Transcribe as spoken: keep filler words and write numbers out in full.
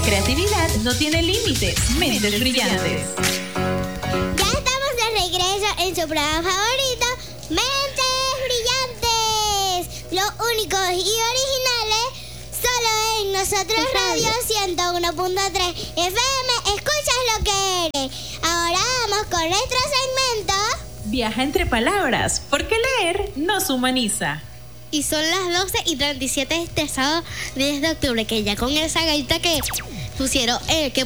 creatividad no tiene límites. Mentes brillantes. Ya estamos de regreso en su programa favorito, Mentes Brillantes. Los únicos y originales, solo en Nosotros Radio ciento uno punto tres F M. Escuchas lo que eres. Ahora vamos con nuestro segmento. Viaja entre palabras, porque leer nos humaniza. Y son las doce y treinta y siete de este sábado diez de octubre, que ya con esa gaita que pusieron, eh, que